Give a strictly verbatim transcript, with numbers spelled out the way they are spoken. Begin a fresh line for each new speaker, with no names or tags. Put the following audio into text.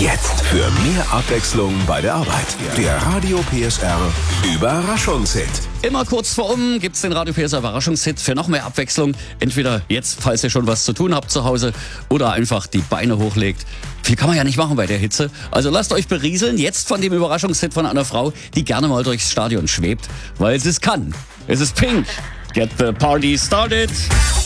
Jetzt für mehr Abwechslung bei der Arbeit. Der Radio P S R Überraschungshit.
Immer kurz vor um gibt's den Radio P S R Überraschungshit für noch mehr Abwechslung. Entweder jetzt, falls ihr schon was zu tun habt zu Hause, oder einfach die Beine hochlegt. Viel kann man ja nicht machen bei der Hitze. Also lasst euch berieseln jetzt von dem Überraschungshit von einer Frau, die gerne mal durchs Stadion schwebt, weil sie es kann. Es ist Pink. Get the party started.